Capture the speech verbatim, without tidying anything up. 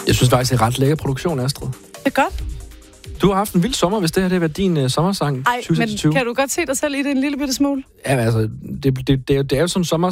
Jeg synes faktisk, det er ret lækker produktion, Astrid. Det er godt. Du har haft en vild sommer, hvis det her det har været din uh, sommersang Ej, tyve seksogtyve. men kan du godt se dig selv i det en lille bitte smule? Ja, altså, det, det, det, er jo- det er jo sådan en sommer,